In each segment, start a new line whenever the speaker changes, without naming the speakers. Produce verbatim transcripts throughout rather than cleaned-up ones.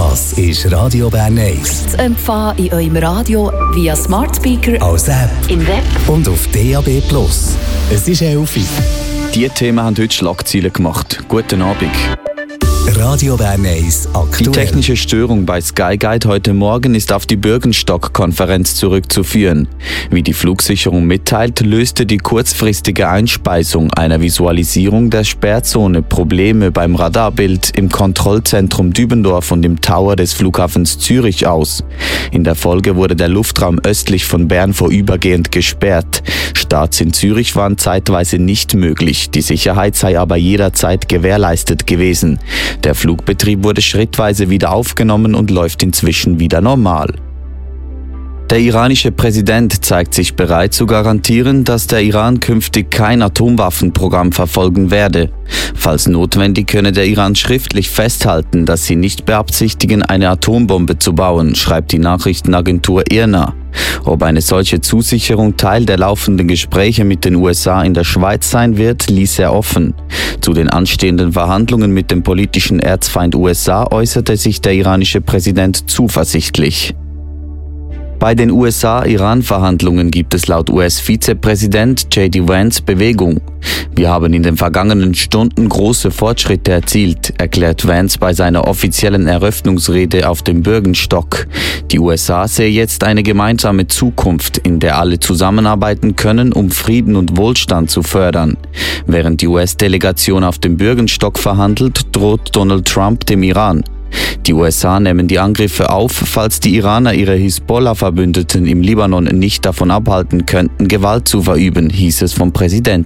Das ist Radio Bern eins.
Zu empfangen in eurem Radio via Smart Speaker,
als App
im Web
und auf D A B Plus. Es ist elf Uhr.
Diese Themen haben heute Schlagzeilen gemacht. Guten Abend.
Radio Bern eins aktuell.
Die technische Störung bei Sky Guide heute Morgen ist auf die Bürgenstock-Konferenz zurückzuführen. Wie die Flugsicherung mitteilt, löste die kurzfristige Einspeisung einer Visualisierung der Sperrzone Probleme beim Radarbild im Kontrollzentrum Dübendorf und im Tower des Flughafens Zürich aus. In der Folge wurde der Luftraum östlich von Bern vorübergehend gesperrt. Starts in Zürich waren zeitweise nicht möglich, die Sicherheit sei aber jederzeit gewährleistet gewesen. Der Flugbetrieb wurde schrittweise wieder aufgenommen und läuft inzwischen wieder normal. Der iranische Präsident zeigt sich bereit zu garantieren, dass der Iran künftig kein Atomwaffenprogramm verfolgen werde. Falls notwendig könne der Iran schriftlich festhalten, dass sie nicht beabsichtigen, eine Atombombe zu bauen, schreibt die Nachrichtenagentur I R N A. Ob eine solche Zusicherung Teil der laufenden Gespräche mit den U S A in der Schweiz sein wird, ließ er offen. Zu den anstehenden Verhandlungen mit dem politischen Erzfeind U S A äußerte sich der iranische Präsident zuversichtlich. Bei den U S A-Iran-Verhandlungen gibt es laut U S-Vizepräsident J D Vance Bewegung. Wir haben in den vergangenen Stunden große Fortschritte erzielt, erklärt Vance bei seiner offiziellen Eröffnungsrede auf dem Bürgenstock. Die U S A sehe jetzt eine gemeinsame Zukunft, in der alle zusammenarbeiten können, um Frieden und Wohlstand zu fördern. Während die U S-Delegation auf dem Bürgenstock verhandelt, droht Donald Trump dem Iran. Die U S A nehmen die Angriffe auf, falls die Iraner ihre Hisbollah-Verbündeten im Libanon nicht davon abhalten könnten, Gewalt zu verüben, hieß es vom Präsidenten.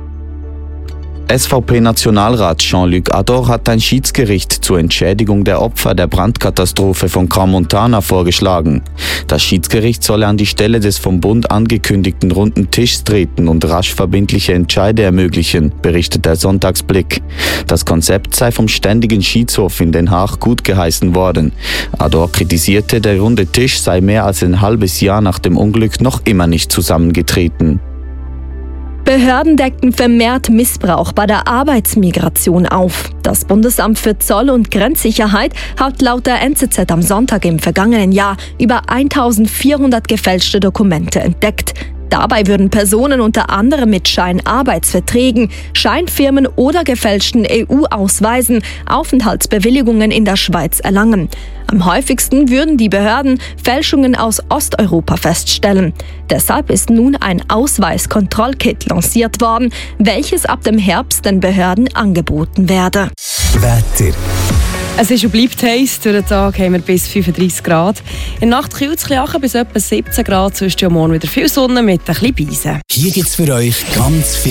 S V P-Nationalrat Jean-Luc Ador hat ein Schiedsgericht zur Entschädigung der Opfer der Brandkatastrophe von Crans-Montana vorgeschlagen. Das Schiedsgericht solle an die Stelle des vom Bund angekündigten runden Tischs treten und rasch verbindliche Entscheide ermöglichen, berichtet der Sonntagsblick. Das Konzept sei vom Ständigen Schiedshof in Den Haag gutgeheißen worden. Ador kritisierte, der runde Tisch sei mehr als ein halbes Jahr nach dem Unglück noch immer nicht zusammengetreten.
Behörden deckten vermehrt Missbrauch bei der Arbeitsmigration auf. Das Bundesamt für Zoll- und Grenzsicherheit hat laut der N Z Z am Sonntag im vergangenen Jahr über eintausendvierhundert gefälschte Dokumente entdeckt. Dabei würden Personen unter anderem mit Scheinarbeitsverträgen, Scheinfirmen oder gefälschten E U-Ausweisen Aufenthaltsbewilligungen in der Schweiz erlangen. Am häufigsten würden die Behörden Fälschungen aus Osteuropa feststellen. Deshalb ist nun ein Ausweiskontrollkit lanciert worden, welches ab dem Herbst den Behörden angeboten werde.
Wetter.
Es ist und bleibt heiß. Durch den Tag haben wir bis fünfunddreissig Grad. In der Nacht kühlt es bis etwa siebzehn Grad. Sonst ja morgen wieder viel Sonne mit ein bisschen Beisen.
Hier gibt's für euch ganz viel